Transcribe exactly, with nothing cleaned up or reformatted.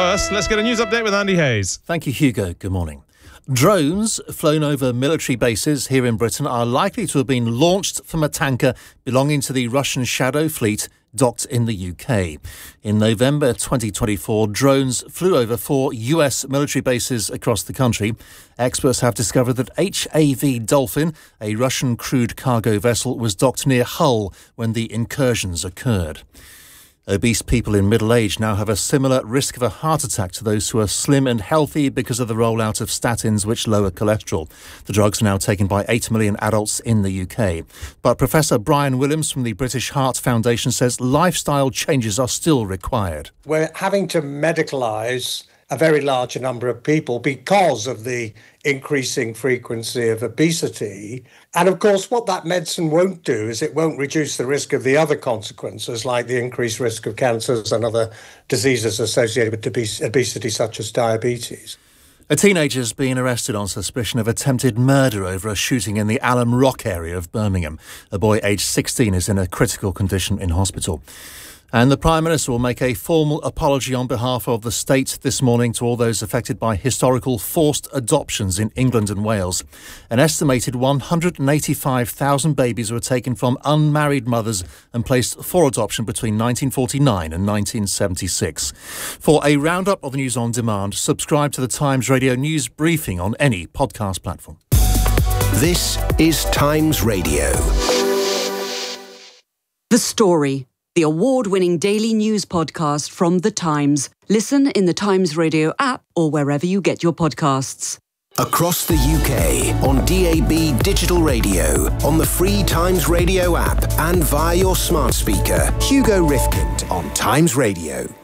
first, let's get a news update with Andy Hayes. Thank you, Hugo. Good morning. Drones flown over military bases here in Britain are likely to have been launched from a tanker belonging to the Russian Shadow Fleet docked in the U K. In November twenty twenty-four, drones flew over four U S military bases across the country. Experts have discovered that H A V Dolphin, a Russian crewed cargo vessel, was docked near Hull when the incursions occurred. Obese people in middle age now have a similar risk of a heart attack to those who are slim and healthy because of the rollout of statins which lower cholesterol. The drugs are now taken by eight million adults in the U K. But Professor Brian Williams from the British Heart Foundation says lifestyle changes are still required. We're having to medicalise a very large number of people because of the increasing frequency of obesity. And of course, what that medicine won't do is it won't reduce the risk of the other consequences, like the increased risk of cancers and other diseases associated with obesity, such as diabetes. A teenager is being arrested on suspicion of attempted murder over a shooting in the Alum Rock area of Birmingham. A boy aged sixteen is in a critical condition in hospital. And the Prime Minister will make a formal apology on behalf of the state this morning to all those affected by historical forced adoptions in England and Wales. An estimated one hundred eighty-five thousand babies were taken from unmarried mothers and placed for adoption between nineteen forty-nine and nineteen seventy-six. For a roundup of the news on demand, subscribe to the Times Radio News Briefing on any podcast platform. This is Times Radio. The Story, the award-winning daily news podcast from The Times. Listen in the Times Radio app or wherever you get your podcasts. Across the U K, on D A B digital radio, on the free Times Radio app and via your smart speaker. Hugo Rifkind on Times Radio.